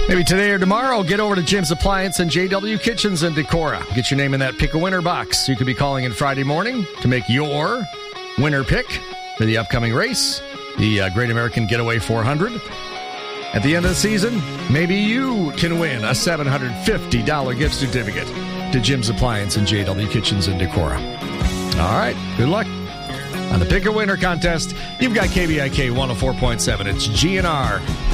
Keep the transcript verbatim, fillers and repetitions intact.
Maybe today or tomorrow, get over to Jim's Appliance and J W Kitchens in Decorah. Get your name in that Pick a Winner box. You could be calling in Friday morning to make your winner pick for the upcoming race, the uh, Great American Getaway four hundred. At the end of the season, maybe you can win a seven hundred fifty dollars gift certificate to Jim's Appliance and J W Kitchens in Decorah. All right, good luck on the Pick a Winner contest. You've got K B I K one oh four point seven. It's G N R.